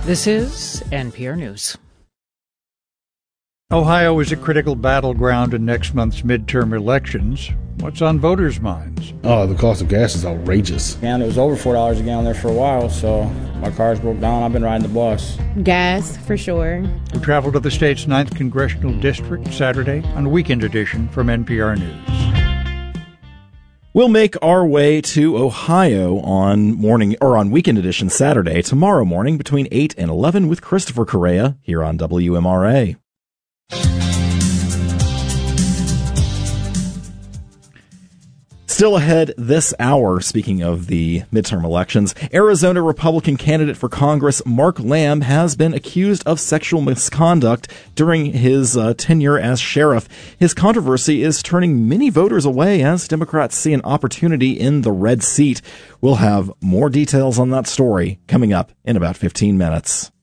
This is NPR News. Ohio is a critical battleground in next month's midterm elections. What's on voters' minds? Oh, the cost of gas is outrageous. And it was over $4 a gallon there for a while, so my car's broke down. I've been riding the bus. Gas, for sure. We travel to the state's 9th Congressional District Saturday on Weekend Edition from NPR News. We'll make our way to Ohio on Weekend Edition Saturday, tomorrow morning between 8 and 11 with Christopher Correa here on WMRA. Still ahead this hour, speaking of the midterm elections, Arizona Republican candidate for Congress Mark Lamb has been accused of sexual misconduct during his tenure as sheriff. His controversy is turning many voters away as Democrats see an opportunity in the red seat. We'll have more details on that story coming up in about 15 minutes.